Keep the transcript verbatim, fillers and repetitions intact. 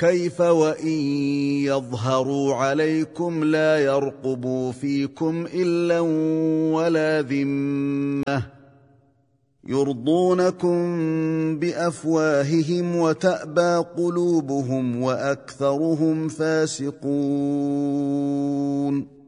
كيف وإن يظهروا عليكم لا يرقبوا فيكم إلا ولا ذمة يرضونكم بأفواههم وتأبى قلوبهم وأكثرهم فاسقون